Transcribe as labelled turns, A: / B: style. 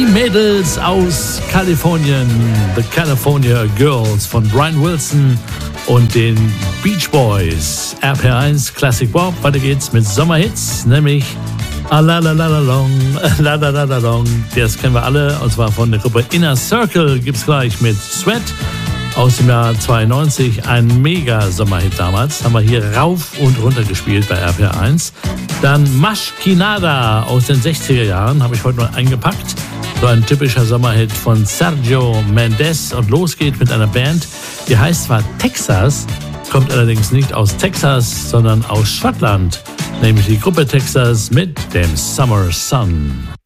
A: Mädels aus Kalifornien, The California Girls von Brian Wilson und den Beach Boys. RPR1 Classic Pop. Weiter geht's mit Sommerhits, nämlich Alalalalong, Lalalalalong. Das kennen wir alle, und zwar von der Gruppe Inner Circle. Gibt's gleich mit Sweat aus dem Jahr 92. Ein Mega-Sommerhit damals. Haben wir hier rauf und runter gespielt bei RPR1. Dann Mashkinada aus den 60er Jahren habe ich heute noch eingepackt. So ein typischer Sommerhit von Sergio Mendes. Und los geht mit einer Band, die heißt zwar Texas, kommt allerdings nicht aus Texas, sondern aus Schottland. Nämlich die Gruppe Texas mit dem Summer Sun.